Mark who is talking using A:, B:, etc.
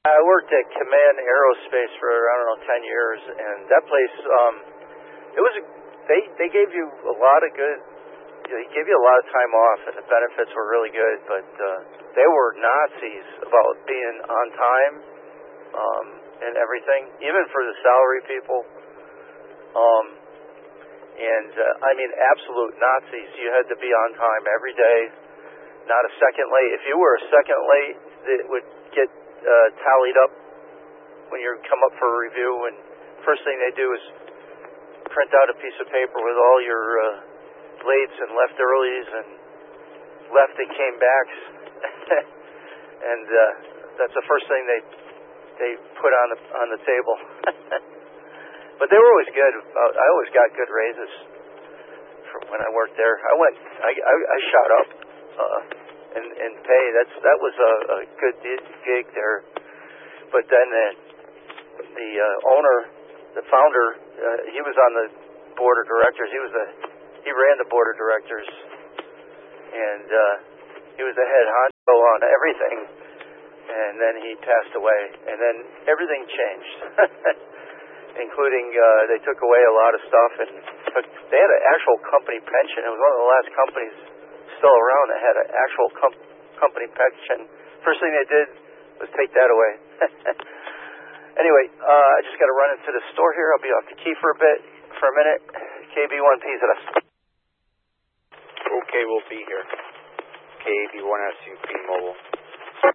A: I worked at Command Aerospace for, I don't know, 10 years, and that place, it was, they gave you a lot of good, they gave you a lot of time off, and the benefits were really good, but they were Nazis about being on time and everything, even for the salary people. I mean, absolute Nazis. You had to be on time every day, not a second late. If you were a second late, it would get tallied up when you come up for a review, and first thing they do is print out a piece of paper with all your lates and left earlies and left and came backs, and that's the first thing they put on the table. But they were always good. I always got good raises from when I worked there. I shot up in pay. That was a good gig there. But then the owner, the founder, he was on the board of directors. He ran the board of directors, and he was the head honcho on everything. And then he passed away, and then everything changed. Including they took away a lot of stuff, but they had an actual company pension. It was one of the last companies still around that had an actual company pension. First thing they did was take that away. Anyway, I just got to run into the store here. I'll be off the key for a minute. KB1P's at us.
B: Okay, we'll be here. KB1SUP Mobile.